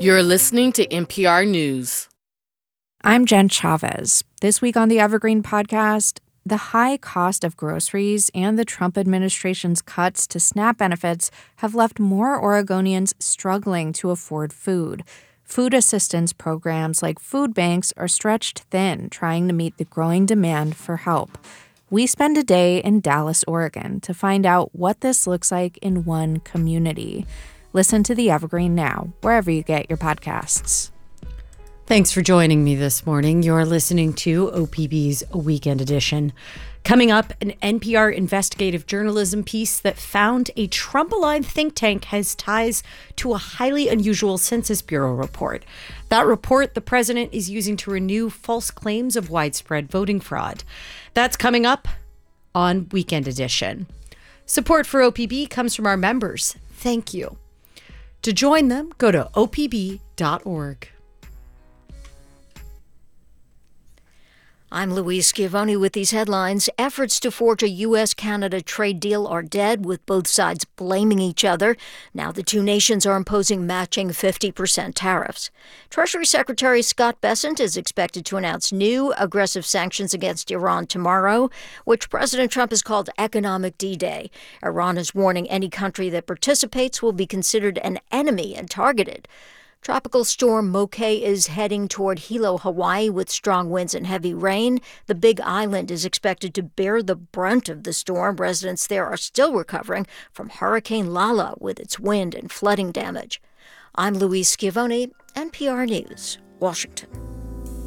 You're listening to NPR News. I'm Jen Chavez. This week on the Evergreen Podcast, the high cost of groceries and the Trump administration's cuts to SNAP benefits have left more Oregonians struggling to afford food. Food assistance programs like food banks are stretched thin, trying to meet the growing demand for help. We spend a day in Dallas, Oregon, to find out what this looks like in one community. Listen to The Evergreen now, wherever you get your podcasts. Thanks for joining me this morning. You're listening to OPB's Weekend Edition. Coming up, an NPR investigative journalism piece that found a Trump-aligned think tank has ties to a highly unusual Census Bureau report. That report the president is using to renew false claims of widespread voting fraud. That's coming up on Weekend Edition. Support for OPB comes from our members. Thank you. To join them, go to opb.org. I'm Louise Schiavone with these headlines. Efforts to forge a U.S.-Canada trade deal are dead, with both sides blaming each other. Now the two nations are imposing matching 50% tariffs. Treasury Secretary Scott Bessent is expected to announce new aggressive sanctions against Iran tomorrow, which President Trump has called Economic D-Day. Iran is warning any country that participates will be considered an enemy and targeted. Tropical storm Moke is heading toward Hilo, Hawaii, with strong winds and heavy rain. The Big Island is expected to bear the brunt of the storm. Residents there are still recovering from Hurricane Lala with its wind and flooding damage. I'm Louise Schiavone, NPR News, Washington.